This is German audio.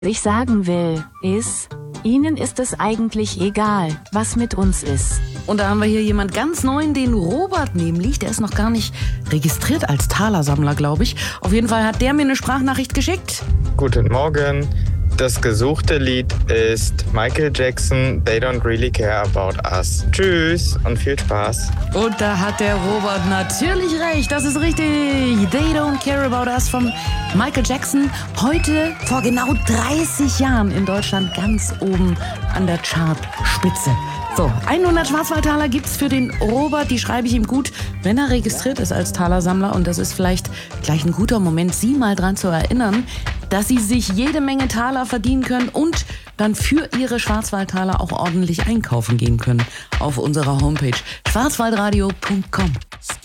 Was ich sagen will, ist, Ihnen ist es eigentlich egal, was mit uns ist. Und da haben wir hier jemand ganz neuen, den Robert nämlich. Der ist noch gar nicht registriert als Talersammler, glaube ich. Auf jeden Fall hat der mir eine Sprachnachricht geschickt. Guten Morgen. Das gesuchte Lied ist Michael Jackson, They Don't Really Care About Us. Tschüss und viel Spaß. Und da hat der Robert natürlich recht. Das ist richtig. They Don't Care About Us von Michael Jackson. Heute vor genau 30 Jahren in Deutschland ganz oben an der Chartspitze. So, 100 Schwarzwaldtaler gibt's für den Robert. Die schreibe ich ihm gut, wenn er registriert ist als Talersammler. Und das ist vielleicht gleich ein guter Moment, Sie mal dran zu erinnern, dass Sie sich jede Menge Taler verdienen können und dann für Ihre Schwarzwaldtaler auch ordentlich einkaufen gehen können auf unserer Homepage schwarzwaldradio.com.